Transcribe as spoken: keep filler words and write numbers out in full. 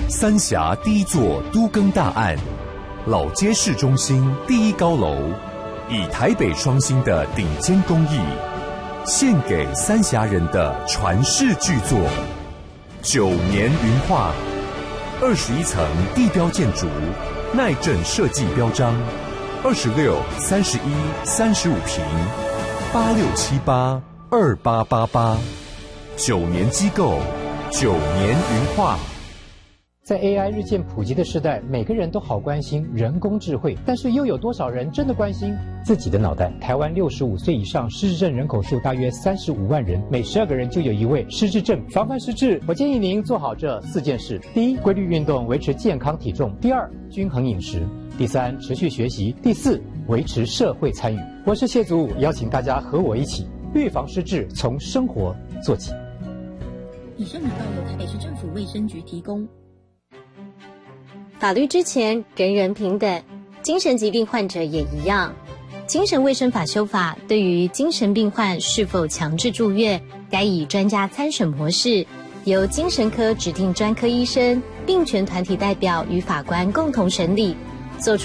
三峡第一座都更大案，老街市中心第一高楼，以台北双星的顶尖工艺，献给三峡人的传世巨作。九年云画，二十一层地标建筑，耐震设计标章，二十六、三十一、三十五平，八六七八二八八八。九年机构，九年云画。 在 A I 日渐普及的时代，每个人都好关心人工智慧，但是又有多少人真的关心自己的脑袋？台湾六十五岁以上失智症人口数大约三十五万人，每十二个人就有一位失智症。防范失智，我建议您做好这四件事：第一，规律运动，维持健康体重；第二，均衡饮食；第三，持续学习；第四，维持社会参与。我是谢祖武，邀请大家和我一起预防失智，从生活做起。 以上广告由台北市政府卫生局提供。 法律之前，人人平等，精神疾病患者也一样。精神卫生法修法对于精神病患是否强制住院，该以专家参审模式，由精神科指定专科医生、病权团体代表与法官共同审理，做出